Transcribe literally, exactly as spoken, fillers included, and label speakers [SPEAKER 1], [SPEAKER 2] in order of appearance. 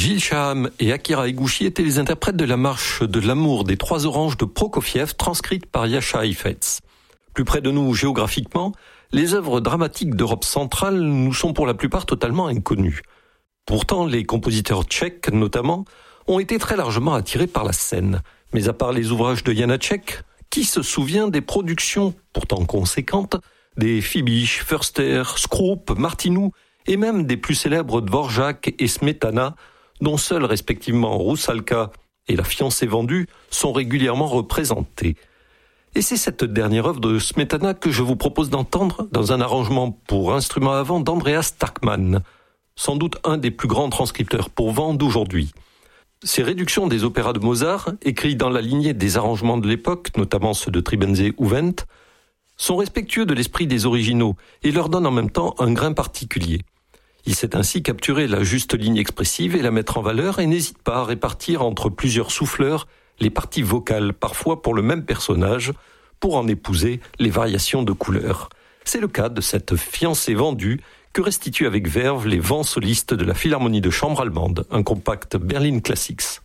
[SPEAKER 1] Gilles Shaham et Akira Eguchi étaient les interprètes de la marche de l'amour des trois oranges de Prokofiev, transcrite par Jascha Heifetz. Plus près de nous géographiquement, les œuvres dramatiques d'Europe centrale nous sont pour la plupart totalement inconnues. Pourtant, les compositeurs tchèques, notamment, ont été très largement attirés par la scène. Mais à part les ouvrages de Janáček, qui se souvient des productions, pourtant conséquentes, des Fibiš, Förster, Skroup, Martinou, et même des plus célèbres Dvořák et Smetana, dont seuls respectivement Rusalka et La fiancée vendue sont régulièrement représentés. Et c'est cette dernière œuvre de Smetana que je vous propose d'entendre dans un arrangement pour instrument à vent d'Andreas Takman, sans doute un des plus grands transcripteurs pour vent d'aujourd'hui. Ces réductions des opéras de Mozart, écrits dans la lignée des arrangements de l'époque, notamment ceux de Tribenze Uvent, sont respectueux de l'esprit des originaux et leur donnent en même temps un grain particulier. Il sait ainsi capturer la juste ligne expressive et la mettre en valeur et n'hésite pas à répartir entre plusieurs souffleurs les parties vocales, parfois pour le même personnage, pour en épouser les variations de couleurs. C'est le cas de cette fiancée vendue que restituent avec verve les vents solistes de la Philharmonie de chambre allemande, un compact Berlin Classics.